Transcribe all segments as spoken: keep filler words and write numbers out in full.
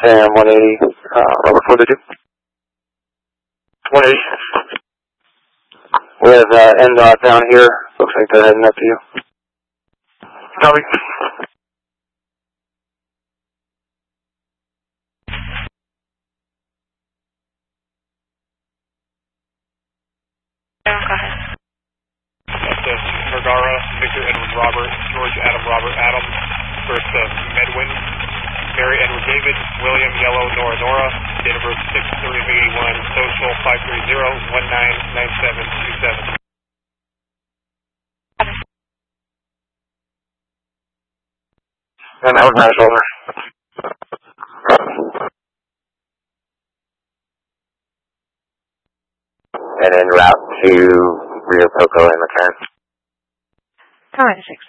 Sam one eighty, uh, Robert four two. one eighty. We have uh, N DOT down here. Looks like they're heading up to you. Copy. Go ahead. That's uh, Vergara, Victor Edward Robert, George Adam Robert Adam, first uh, Medwin, Mary Edward David, William Yellow Nora Nora, date of birth six three eighty-one, social five three zero one nine nine seven two seven. And Howard Nash, over. And en route to Rio Poco and McCann. Alright, six.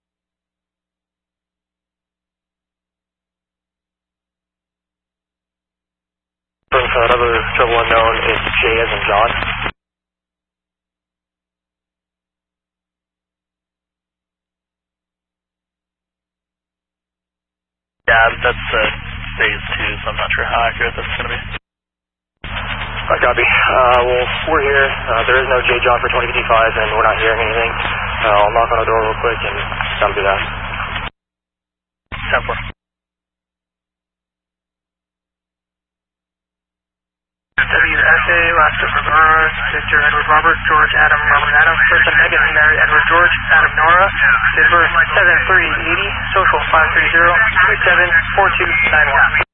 First, another trouble unknown is J as in John. Yeah, that's uh, phase two, so I'm not sure how accurate that's going to be. Uh, copy. Uh, well, we're here. Uh, there is no J John for twenty fifty-five, and we're not hearing anything. Uh, I'll knock on the door real quick and come do that. ten four. W S A, last of Vergara, Victor Edward Robert, George Adam Robert Adam, first of Megan, Mary Edward George, Adam Nora, date of birth seven three eighty, social five three zero two seven four two nine one.